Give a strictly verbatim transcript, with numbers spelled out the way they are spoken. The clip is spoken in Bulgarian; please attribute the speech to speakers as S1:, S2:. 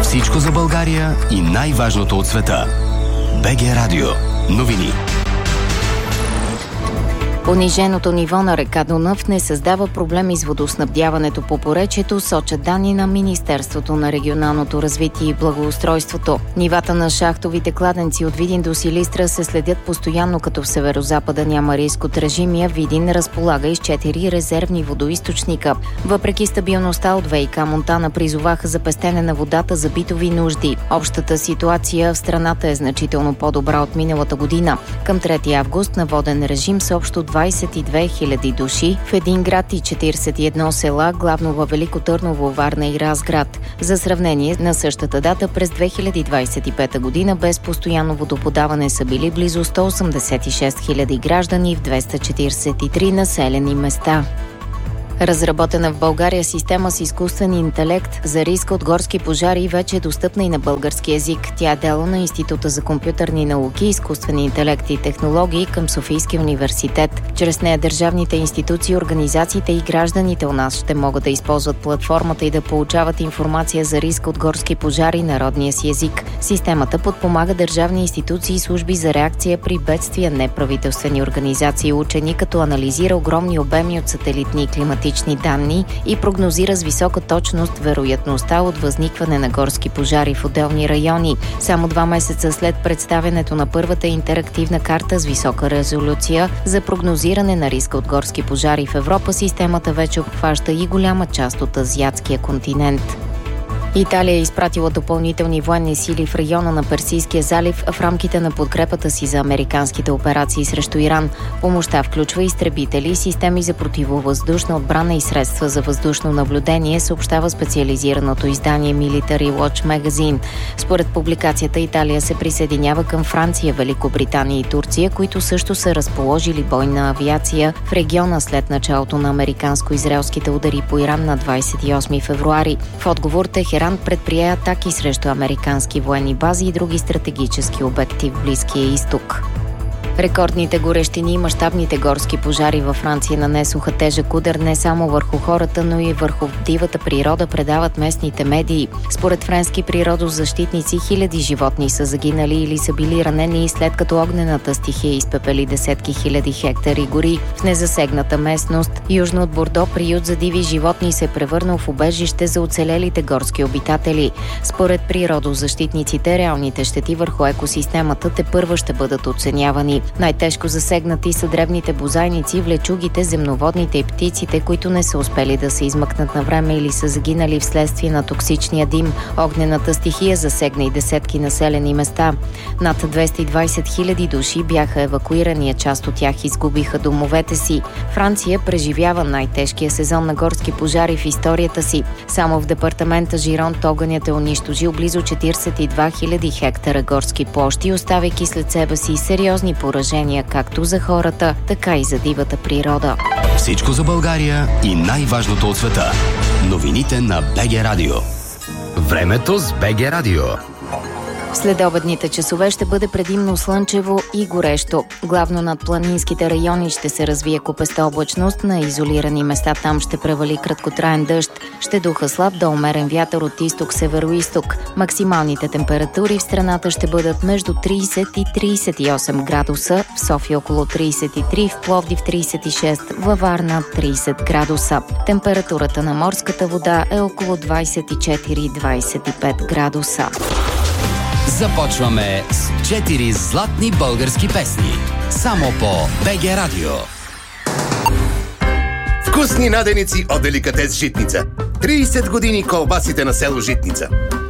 S1: Всичко за България и най-важното от света. БГ Радио. Новини.
S2: Пониженото ниво на река Дунав не създава проблеми с водоснабдяването по поречието, сочат данни на Министерството на регионалното развитие и благоустройството. Нивата на шахтовите кладенци от Видин до Силистра се следят постоянно, като в северозапада няма риск от режимия. Видин разполага и с четири резервни водоизточника. Въпреки стабилността от ВиК Монтана призоваха за пестене на водата за битови нужди. Общата ситуация в страната е значително по-добра от миналата година. Към трети август на воден режим са общо двадесет и две хиляди души в един град и четиридесет и едно села, главно във Велико Търново, Варна и Разград. За сравнение, на същата дата през две хиляди двадесет и пета година без постоянно водоподаване са били близо сто осемдесет и шест хиляди граждани в двеста четиридесет и три населени места. Разработена в България система с изкуствен интелект за риска от горски пожари вече е достъпна и на български език. Тя е дело на Института за компютърни науки, изкуствен интелект и технологии към Софийския университет. Чрез нея държавните институции, организациите и гражданите у нас ще могат да използват платформата и да получават информация за риска от горски пожари на родния си език. Системата подпомага държавни институции и служби за реакция при бедствия, неправителствени организации и учени, като анализира огромни обеми от сателитни и климатични данни и прогнозира с висока точност вероятността от възникване на горски пожари в отделни райони. Само два месеца след представянето на първата интерактивна карта с висока резолюция за прогнозиране на риска от горски пожари в Европа, системата вече обхваща и голяма част от азиатския континент. Италия е изпратила допълнителни военни сили в района на Персийския залив в рамките на подкрепата си за американските операции срещу Иран. Помощта включва изтребители, системи за противовъздушна отбрана и средства за въздушно наблюдение, съобщава специализираното издание Military Watch Magazine. Според публикацията, Италия се присъединява към Франция, Великобритания и Турция, които също са разположили бойна авиация в региона след началото на американско-израелските удари по Иран на двадесет и осми февруари. В отговор Техеран предприе атаки срещу американски военни бази и други стратегически обекти в Близкия изток. Рекордните горещини и мащабните горски пожари във Франция нанесоха тежък удар не само върху хората, но и върху дивата природа, предават местните медии. Според френски природозащитници, хиляди животни са загинали или са били ранени, след като огнената стихия изпепели десетки хиляди хектари гори. В незасегната местност, южно от Бордо, приют за диви животни се превърнал в убежище за оцелелите горски обитатели. Според природозащитниците, реалните щети върху екосистемата тепърва ще бъдат оценявани. Най-тежко засегнати са дребните бозайници, влечугите, земноводните и птиците, които не са успели да се измъкнат на време или са загинали вследствие на токсичния дим. Огнената стихия засегна и десетки населени места. Над двеста и двадесет хиляди души бяха евакуирани, а част от тях изгубиха домовете си. Франция преживява най-тежкия сезон на горски пожари в историята си. Само в департамента Жиронт огънят е унищожил близо четиридесет и две хиляди хектара горски площи, оставяйки след себе си сериозни поражения както за хората, така и за дивата природа.
S1: Всичко за България и най-важното от света. Новините на БГ Радио. Времето с БГ Радио.
S2: Следобедните часове ще бъде предимно слънчево и горещо. Главно над планинските райони ще се развие купеста облачност, на изолирани места там ще превали краткотраен дъжд. Ще духа слаб до умерен вятър от изток североизток. Максималните температури в страната ще бъдат между тридесет и тридесет и осем градуса, в София около тридесет и три, в Пловдив тридесет и шест, във Варна тридесет градуса. Температурата на морската вода е около двадесет и четири до двадесет и пет градуса.
S1: Започваме с четири златни български песни. Само по БГ Радио.
S3: Вкусни наденици от деликатес Житница. тридесет години колбасите на село Житница.